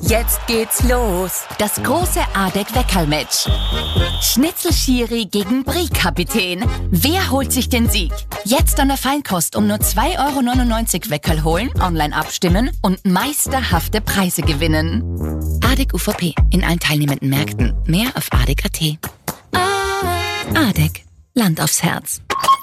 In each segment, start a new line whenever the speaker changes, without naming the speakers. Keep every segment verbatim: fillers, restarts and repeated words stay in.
Jetzt geht's los. Das große Adek-Weckerl-Match. Schnitzel-Schiri gegen Brie-Kapitän. Wer holt sich den Sieg? Jetzt an der Feinkost um nur zwei Euro neunundneunzig Weckerl holen, online abstimmen und meisterhafte Preise gewinnen. Adek U V P in allen teilnehmenden Märkten. Mehr auf adek punkt a t. Adek. Land aufs Herz.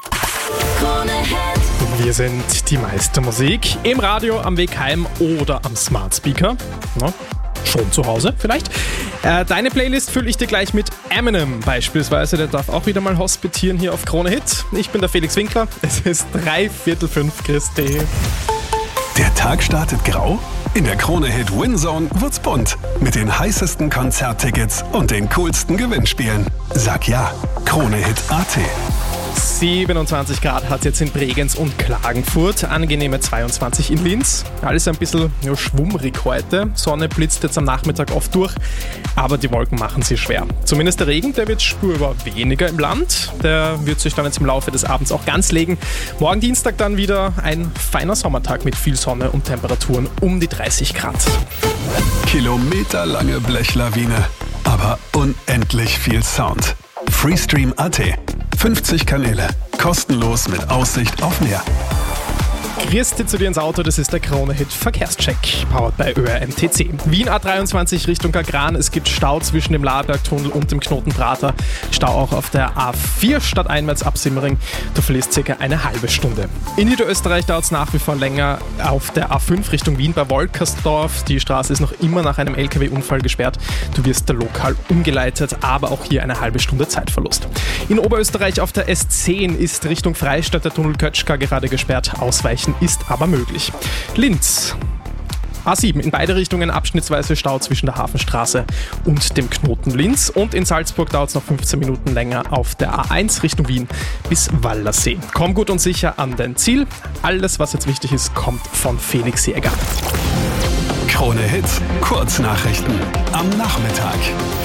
Wir sind die Meistermusik im Radio, am Weg heim oder am Smart Speaker. Na, schon zu Hause vielleicht. Äh, deine Playlist fülle ich dir gleich mit Eminem beispielsweise. Der darf auch wieder mal hospitieren hier auf Krone Hit. Ich bin der Felix Winkler. Es ist drei Viertel fünf, Christi.
Der Tag startet grau? In der Krone Hit Winzone wird's bunt. Mit den heißesten Konzerttickets und den coolsten Gewinnspielen. Sag ja, Krone Hit punkt a t.
siebenundzwanzig Grad hat es jetzt in Bregenz und Klagenfurt, angenehme zweiundzwanzig in Linz. Alles ein bisschen ja, schwummrig heute. Sonne blitzt jetzt am Nachmittag oft durch, aber die Wolken machen sie schwer. Zumindest der Regen, der wird spürbar weniger im Land. Der wird sich dann jetzt im Laufe des Abends auch ganz legen. Morgen Dienstag dann wieder ein feiner Sommertag mit viel Sonne und Temperaturen um die dreißig Grad.
Kilometerlange Blechlawine, aber unendlich viel Sound. Freestream punkt a t. fünfzig Kanäle, kostenlos mit Aussicht auf Meer.
Christi zu dir ins Auto, das ist der Krone-Hit Verkehrscheck, powered by Ö R M T C. Wien A dreiundzwanzig Richtung Kagran, es gibt Stau zwischen dem Labergtunnel und dem Knotenprater. Stau auch auf der A vier stadteinwärts ab Simmering. Du verlierst circa eine halbe Stunde. In Niederösterreich dauert es nach wie vor länger auf der A fünf Richtung Wien bei Wolkersdorf. Die Straße ist noch immer nach einem L K W-Unfall gesperrt. Du wirst da lokal umgeleitet, aber auch hier eine halbe Stunde Zeitverlust. In Oberösterreich auf der S zehn ist Richtung Freistadt der Tunnel Kötschka gerade gesperrt. Ausweichen ist aber möglich. Linz. A sieben in beide Richtungen abschnittsweise Stau zwischen der Hafenstraße und dem Knoten Linz. Und in Salzburg dauert es noch fünfzehn Minuten länger auf der A eins Richtung Wien bis Wallersee. Komm gut und sicher an dein Ziel. Alles, was jetzt wichtig ist, kommt von Felix Jäger.
Krone Hit, Kurznachrichten am Nachmittag.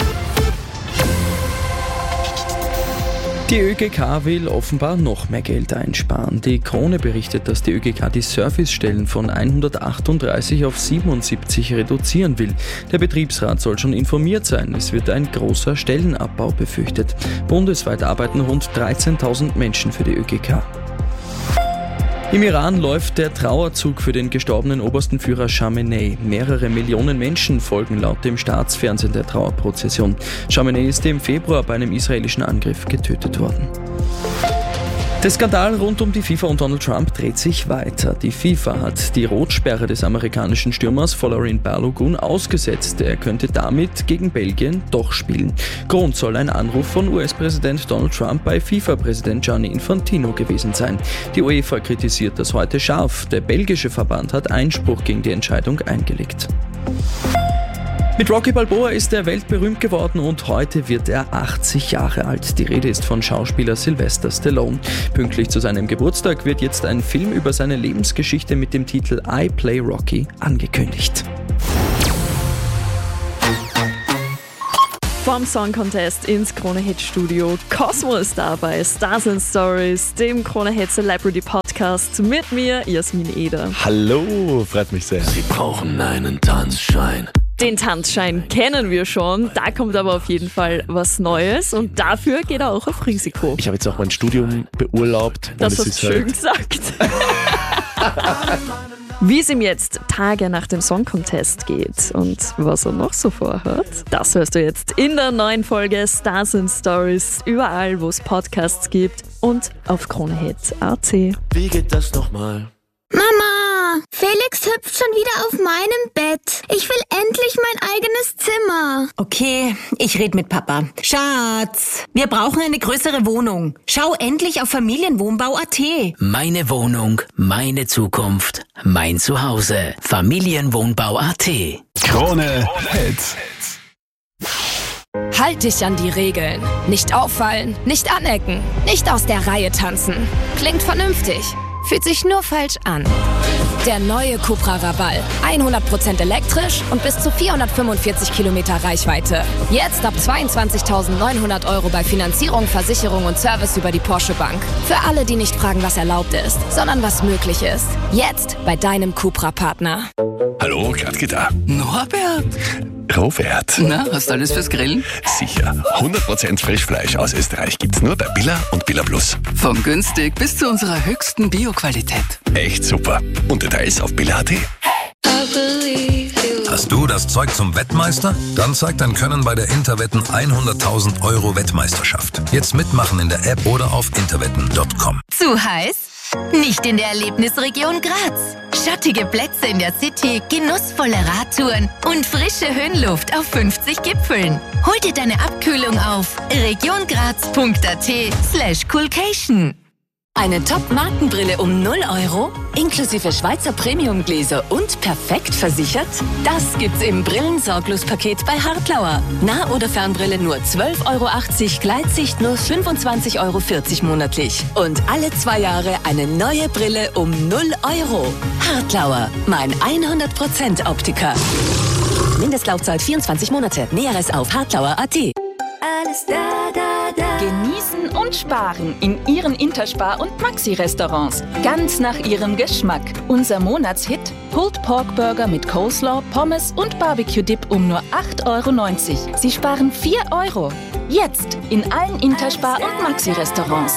Die Ö G K will offenbar noch mehr Geld einsparen. Die Krone berichtet, dass die Ö G K die Servicestellen von hundertachtunddreißig auf siebenundsiebzig reduzieren will. Der Betriebsrat soll schon informiert sein. Es wird ein großer Stellenabbau befürchtet. Bundesweit arbeiten rund dreizehntausend Menschen für die Ö G K. Im Iran läuft der Trauerzug für den gestorbenen obersten Führer Khamenei. Mehrere Millionen Menschen folgen laut dem Staatsfernsehen der Trauerprozession. Khamenei ist im Februar bei einem israelischen Angriff getötet worden. Der Skandal rund um die FIFA und Donald Trump dreht sich weiter. Die FIFA hat die Rotsperre des amerikanischen Stürmers Folarin Balogun ausgesetzt. Er könnte damit gegen Belgien doch spielen. Grund soll ein Anruf von U S-Präsident Donald Trump bei FIFA-Präsident Gianni Infantino gewesen sein. Die UEFA kritisiert das heute scharf. Der belgische Verband hat Einspruch gegen die Entscheidung eingelegt. Mit Rocky Balboa ist er weltberühmt geworden und heute wird er achtzig Jahre alt. Die Rede ist von Schauspieler Sylvester Stallone. Pünktlich zu seinem Geburtstag wird jetzt ein Film über seine Lebensgeschichte mit dem Titel I Play Rocky angekündigt.
Vom Song Contest ins Krone Hit Studio. Cosmo ist da bei Stars and Stories, dem Krone Hit Celebrity Podcast mit mir, Jasmin Eder.
Hallo, freut mich sehr.
Sie brauchen einen Tanzschein.
Den Tanzschein kennen wir schon, da kommt aber auf jeden Fall was Neues und dafür geht er auch auf Risiko.
Ich habe jetzt auch mein Studium beurlaubt.
Das
und es
hast
ist
du schön
halt
gesagt. Wie es ihm jetzt Tage nach dem Song Contest geht und was er noch so vorhat, das hörst du jetzt in der neuen Folge Stars and Stories, überall wo es Podcasts gibt und auf Kronehit punkt a t.
Wie geht das nochmal?
Mama, Felix hüpft schon wieder auf meinem Bett. Ich will endlich mein eigenes Zimmer.
Okay, ich red mit Papa. Schatz, wir brauchen eine größere Wohnung. Schau endlich auf Familienwohnbau punkt a t.
Meine Wohnung, meine Zukunft, mein Zuhause. Familienwohnbau punkt a t.
Krone Hit.
Halt dich an die Regeln. Nicht auffallen, nicht anecken, nicht aus der Reihe tanzen. Klingt vernünftig. Fühlt sich nur falsch an. Der neue Cupra Raval. hundert Prozent elektrisch und bis zu vierhundertfünfundvierzig Kilometer Reichweite. Jetzt ab zweiundzwanzigtausendneunhundert Euro bei Finanzierung, Versicherung und Service über die Porsche Bank. Für alle, die nicht fragen, was erlaubt ist, sondern was möglich ist. Jetzt bei deinem Cupra-Partner.
Hallo, Gladke da.
Norbert.
Robert.
Na, hast du alles fürs Grillen?
Sicher. hundert Prozent Frischfleisch aus Österreich gibt's nur bei Billa und Billa Plus.
Von günstig bis zu unserer höchsten Bio-Qualität.
Echt super. Und Details auf billa punkt at.
Hast du das Zeug zum Wettmeister? Dann zeig dein Können bei der Interwetten hunderttausend Euro Wettmeisterschaft. Jetzt mitmachen in der App oder auf interwetten punkt com.
Zu heiß? Nicht in der Erlebnisregion Graz. Schattige Plätze in der City, genussvolle Radtouren und frische Höhenluft auf fünfzig Gipfeln. Hol dir deine Abkühlung auf regiongraz punkt at slash coolcation. Eine Top-Markenbrille um null Euro, inklusive Schweizer Premiumgläser und perfekt versichert? Das gibt's im Brillensorglos-Paket bei Hartlauer. Nah- oder Fernbrille nur zwölf Euro achtzig, Gleitsicht nur fünfundzwanzig Euro vierzig monatlich. Und alle zwei Jahre eine neue Brille um null Euro. Hartlauer, mein hundert Prozent Optiker. Mindestlaufzeit vierundzwanzig Monate. Näheres auf hartlauer punkt at.
Alles da, da, da. Genießen und sparen in Ihren Interspar- und Maxi-Restaurants. Ganz nach Ihrem Geschmack. Unser Monatshit: Pulled Pork Burger mit Coleslaw, Pommes und Barbecue-Dip um nur acht Euro neunzig. Sie sparen vier Euro. Jetzt in allen Interspar- und Maxi-Restaurants.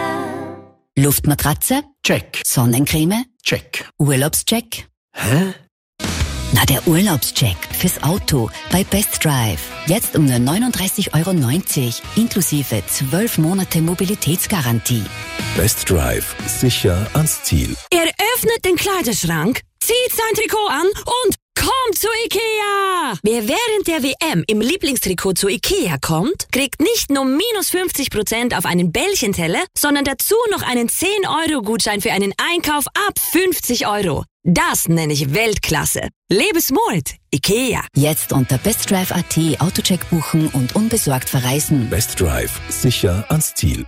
Luftmatratze?
Check.
Sonnencreme?
Check.
Urlaubscheck?
Hä?
Na, der Urlaubscheck fürs Auto bei Best Drive. Jetzt um nur neununddreißig Euro neunzig, inklusive zwölf Monate Mobilitätsgarantie.
Best Drive. Sicher ans Ziel.
Er öffnet den Kleiderschrank, zieht sein Trikot an und kommt zu Ikea! Wer während der W M im Lieblingstrikot zu Ikea kommt, kriegt nicht nur minus fünfzig Prozent auf einen Bällchenteller, sondern dazu noch einen zehn Euro Gutschein für einen Einkauf ab fünfzig Euro. Das nenne ich Weltklasse. Lebe smart, Ikea.
Jetzt unter bestdrive punkt at Autocheck buchen und unbesorgt verreisen.
Best Drive. Sicher ans Ziel.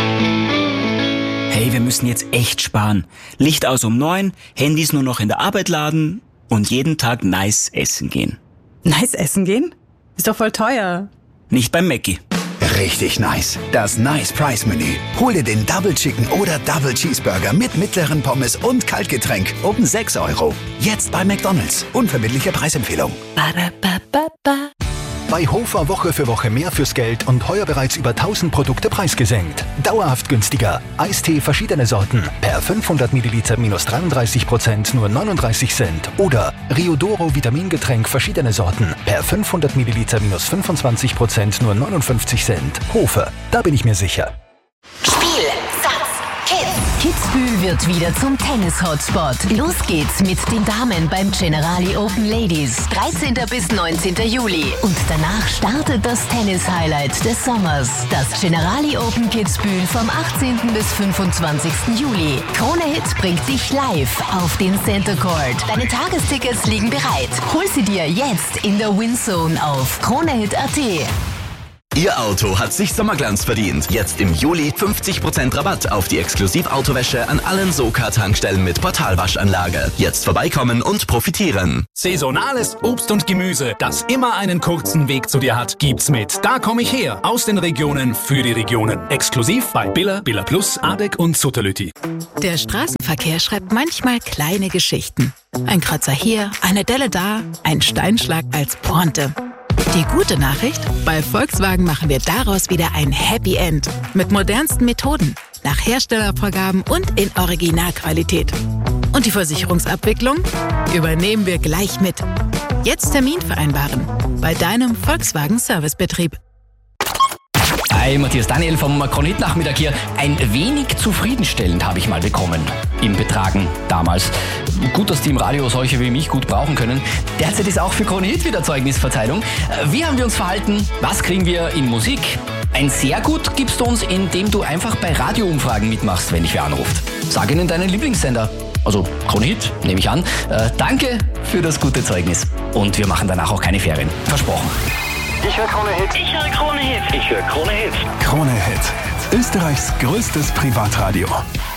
Hey, wir müssen jetzt echt sparen. Licht aus um neun, Handys nur noch in der Arbeit laden und jeden Tag nice essen gehen.
Nice essen gehen? Ist doch voll teuer.
Nicht beim Mackie.
Richtig nice. Das Nice Price Menü. Hol dir den Double Chicken oder Double Cheeseburger mit mittleren Pommes und Kaltgetränk um sechs Euro. Jetzt bei McDonald's. Unverbindliche Preisempfehlung.
Ba-da-ba-ba-ba.
Bei Hofer Woche für Woche mehr fürs Geld und heuer bereits über tausend Produkte preisgesenkt. Dauerhaft günstiger. Eistee verschiedene Sorten. Per fünfhundert Milliliter minus dreiunddreißig Prozent nur neununddreißig Cent. Oder Riodoro Vitamingetränk verschiedene Sorten. Per fünfhundert Milliliter minus fünfundzwanzig Prozent nur neunundfünfzig Cent. Hofer, da bin ich mir sicher.
Spiel, Satz, Kids. Kitzbühel wird wieder zum Tennis-Hotspot. Los geht's mit den Damen beim Generali Open Ladies. dreizehnten bis neunzehnten Juli. Und danach startet das Tennis-Highlight des Sommers. Das Generali Open Kitzbühel vom achtzehnten bis fünfundzwanzigsten Juli. Krone Hit bringt dich live auf den Center Court. Deine Tagestickets liegen bereit. Hol sie dir jetzt in der Winzone auf kronehit punkt at.
Ihr Auto hat sich Sommerglanz verdient. Jetzt im Juli fünfzig Prozent Rabatt auf die Exklusivautowäsche an allen Soka-Tankstellen mit Portalwaschanlage. Jetzt vorbeikommen und profitieren.
Saisonales Obst und Gemüse, das immer einen kurzen Weg zu dir hat, gibt's mit Da komm ich her. Aus den Regionen für die Regionen. Exklusiv bei Billa, Billa Plus, Adek und Sutterlüti.
Der Straßenverkehr schreibt manchmal kleine Geschichten. Ein Kratzer hier, eine Delle da, ein Steinschlag als Pointe. Die gute Nachricht? Bei Volkswagen machen wir daraus wieder ein Happy End. Mit modernsten Methoden, nach Herstellervorgaben und in Originalqualität. Und die Versicherungsabwicklung übernehmen wir gleich mit. Jetzt Termin vereinbaren bei deinem Volkswagen Servicebetrieb.
Hi, Matthias Daniel vom Kronit-Nachmittag hier. Ein wenig zufriedenstellend habe ich mal bekommen. Im Betragen damals. Gut, dass die im Radio solche wie mich gut brauchen können. Derzeit ist auch für Kronit wieder Zeugnisverteilung. Wie haben wir uns verhalten? Was kriegen wir in Musik? Ein sehr gut gibst du uns, indem du einfach bei Radioumfragen mitmachst, wenn dich wer anruft. Sag ihnen deinen Lieblingssender. Also Kronit, nehme ich an. Äh, danke für das gute Zeugnis. Und wir machen danach auch keine Ferien. Versprochen.
Ich höre Krone Hit.
Ich höre Krone Hit.
Ich höre Krone Hit.
Krone Hit. Österreichs größtes Privatradio.